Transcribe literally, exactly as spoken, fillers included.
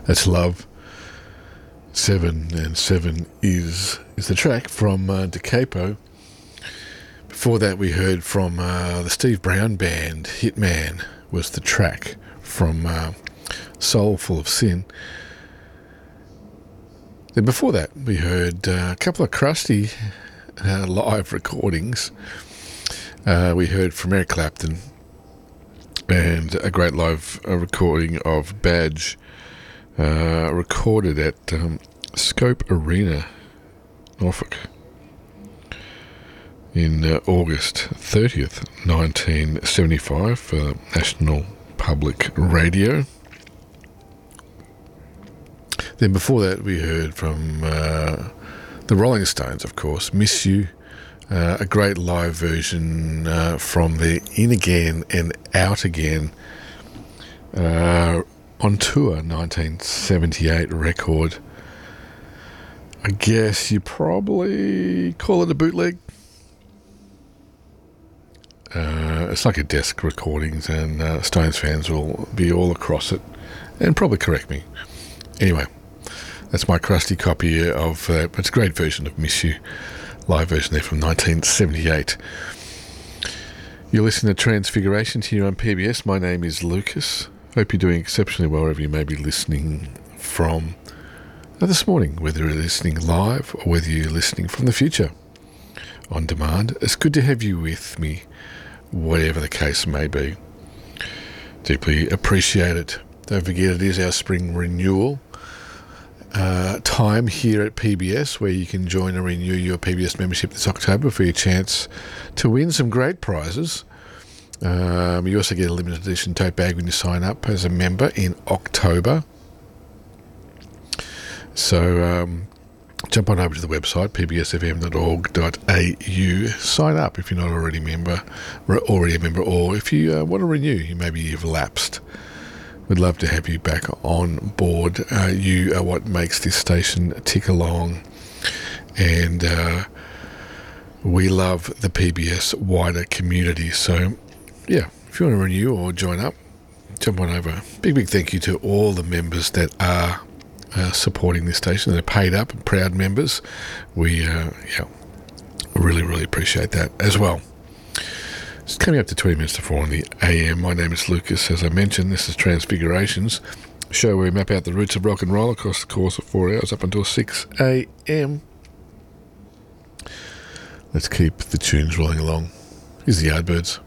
That's Love. Seven and Seven is is the track from uh, Da Capo. Before that, we heard from uh, the Steve Brown Band. Hitman was the track from uh, Soul Full of Sin. Then before that, we heard uh, a couple of Krusty uh, live recordings. Uh, we heard from Eric Clapton and a great live uh, recording of Badge, uh, recorded at um, Scope Arena, Norfolk, in uh, August thirtieth, nineteen seventy-five, for National Public Radio. Then before that, we heard from uh, the Rolling Stones, of course, Miss You, uh, a great live version uh, from their In Again and Out Again uh, on tour nineteen seventy-eight record. I guess you probably call it a bootleg. Uh, it's like a desk recordings, and uh, Stones fans will be all across it and probably correct me. Anyway, that's my crusty copy of uh, it's a great version of Miss You, live version there from nineteen seventy-eight. You're listening to Transfigurations here on P B S. My name is Lucas. Hope you're doing exceptionally well wherever you may be listening from uh, this morning, whether you're listening live or whether you're listening from the future on demand. It's good to have you with me, whatever the case may be. Deeply appreciate it. Don't forget, it is our spring renewal uh, time here at P B S, where you can join and renew your P B S membership this October for your chance to win some great prizes. Um, you also get a limited edition tote bag when you sign up as a member in October. So um, jump on over to the website, p b s f m dot org dot a u. Sign up if you're not already a member, already a member, or if you uh, want to renew, you maybe you've lapsed. We'd love to have you back on board. Uh, you are what makes this station tick along, and uh, we love the P B S wider community. So, yeah, if you want to renew or join up, jump on over. Big, big thank you to all the members that are uh, supporting this station. They're paid up and proud members. We, uh, yeah, really, really appreciate that as well. It's coming up to twenty minutes to four on the A M. My name is Lucas. As I mentioned, this is Transfigurations, a show where we map out the roots of rock and roll across the course of four hours up until six a m. Let's keep the tunes rolling along. Here's the Yardbirds.